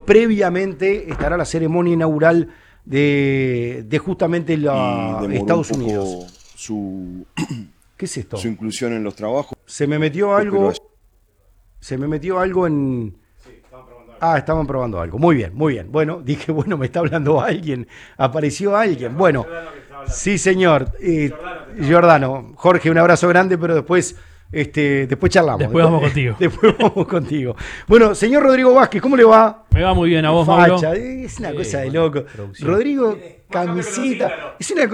previamente estará la ceremonia inaugural de justamente Estados Unidos. ¿Qué es esto? Su inclusión en los trabajos. Se me metió algo en... estaban probando algo. Muy bien, muy bien. Bueno, dije, bueno, me está hablando alguien. Apareció alguien. Bueno, sí, señor. Giordano. Jorge, un abrazo grande, pero después charlamos. Después vamos contigo. Después vamos contigo. Bueno, señor Rodrigo Vázquez, ¿cómo le va? Me va muy bien, a vos, Facha, Mauro. es una cosa de loco. Rodrigo, camisita. Es una cosa